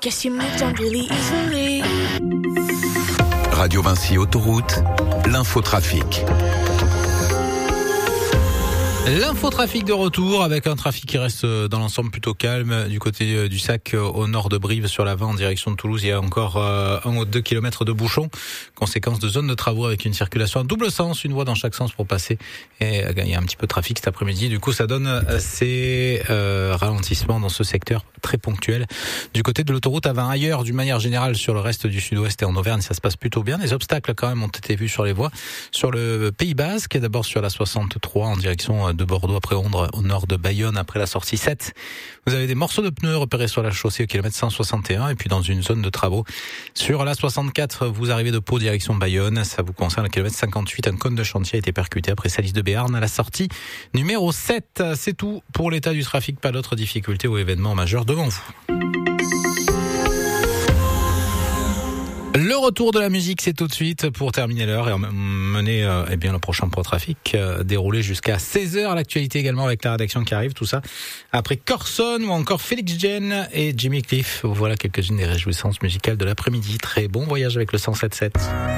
Guess you moved on really easily. Radio Vinci Autoroute, l'infotrafic. L'infotrafic de retour avec un trafic qui reste dans l'ensemble plutôt calme du côté du Sac au nord de Brive sur la 20 en direction de Toulouse. Il y a encore 1 ou 2 kilomètres de bouchons, conséquence de zone de travaux avec une circulation à double sens, une voie dans chaque sens pour passer. Et il y a un petit peu de trafic cet après-midi. Du coup, ça donne ces ralentissements dans ce secteur très ponctuel. Du côté de l'autoroute A20 ailleurs, d'une manière générale, sur le reste du sud-ouest et en Auvergne, ça se passe plutôt bien. Les obstacles quand même ont été vus sur les voies. Sur le Pays Basque, d'abord sur la 63 en direction de Bordeaux après Ondres, au nord de Bayonne après la sortie 7. Vous avez des morceaux de pneus repérés sur la chaussée au kilomètre 161 et puis dans une zone de travaux. Sur la 64, vous arrivez de Pau direction Bayonne, ça vous concerne au kilomètre 58. Un cône de chantier a été percuté après Salis de Béarn à la sortie numéro 7. C'est tout pour l'état du trafic, pas d'autres difficultés ou événements majeurs devant vous. Le retour de la musique, c'est tout de suite pour terminer l'heure et mener le prochain point trafic déroulé jusqu'à 16h. L'actualité également avec la rédaction qui arrive, tout ça après Corson ou encore Félix Jen et Jimmy Cliff. Voilà quelques-unes des réjouissances musicales de l'après-midi. Très bon voyage avec le 107.7.